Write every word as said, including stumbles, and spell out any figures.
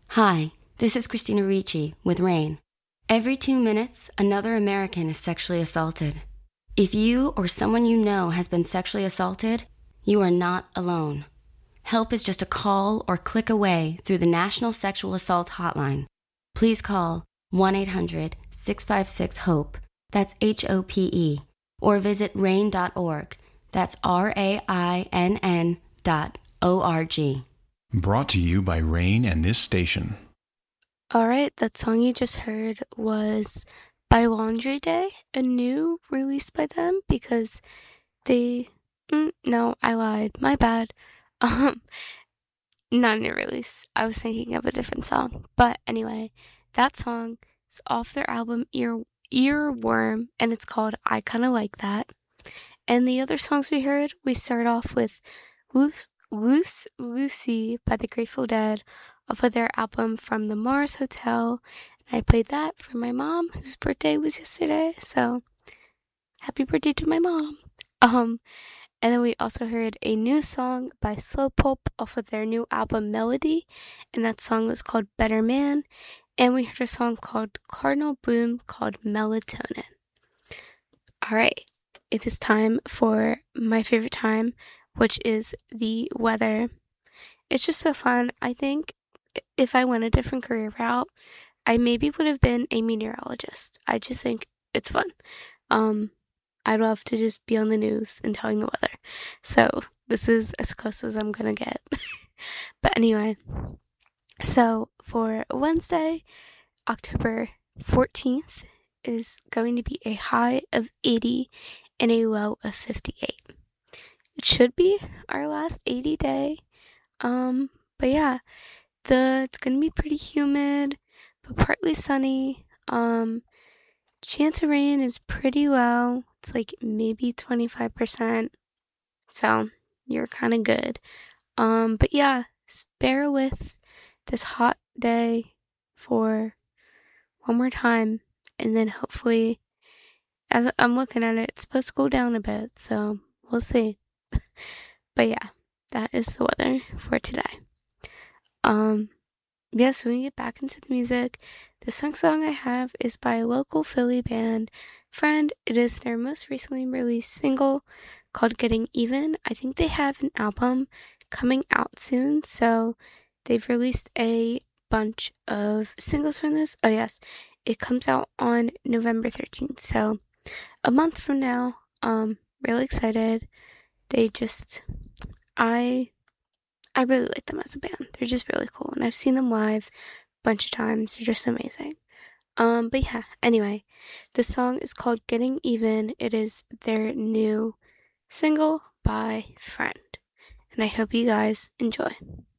Hi, this is Christina Ricci with RAIN. Every two minutes, another American is sexually assaulted. If you or someone you know has been sexually assaulted, you are not alone. Help is just a call or click away through the National Sexual Assault Hotline. Please call one eight hundred six five six HOPE, that's H O P E, or visit rain dot org, that's R A I N N dot O R G. Brought to you by RAIN and this station. Alright, that song you just heard was by Laundry Day, a new release by them because they, mm, no, I lied, my bad. Um, not a new release. I was thinking of a different song. But anyway, that song is off their album Ear Earworm, and it's called I Kinda Like That. And the other songs we heard, we start off with Loose, Loose Lucy by the Grateful Dead off of their album From the Mars Hotel. And I played that for my mom, whose birthday was yesterday. So, happy birthday to my mom. Um, and then we also heard a new song by Slowpoke off of their new album Melody, and that song was called Better Man. And we heard a song called Cardinal Bloom called Melatonin. Alright, it is time for my favorite time, which is the weather. It's just so fun. I think if I went a different career route, I maybe would have been a meteorologist. I just think it's fun. Um, I love to just be on the news and telling the weather. So this is as close as I'm gonna get. But anyway, so for Wednesday, October fourteenth, is going to be a high of eighty and a low of fifty-eight. It should be our last eighty day. Um, but yeah, the it's gonna be pretty humid, but partly sunny. Um, chance of rain is pretty low. It's like maybe twenty-five percent. So you're kind of good. Um, but yeah, bear with this hot day for one more time, and then hopefully, as I'm looking at it, it's supposed to cool down a bit. So we'll see. But yeah, that is the weather for today. Um, yeah, so when we get back into the music, the next song I have is by a local Philly band, Friend. It is their most recently released single called Getting Even. I think they have an album coming out soon, so they've released a bunch of singles from this. Oh yes, it comes out on November thirteenth, so a month from now. Um, really excited. They just, I, I really like them as a band. They're just really cool, and I've seen them live a bunch of times. They're just amazing. Um, but yeah, anyway, the song is called Getting Even. It is their new single by Friend, and I hope you guys enjoy.